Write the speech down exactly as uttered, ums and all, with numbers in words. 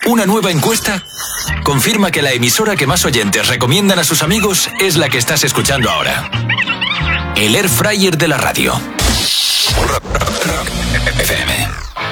Una nueva encuesta confirma que la emisora que más oyentes recomiendan a sus amigos es la que estás escuchando ahora. El Air Fryer de la radio. Rock F M.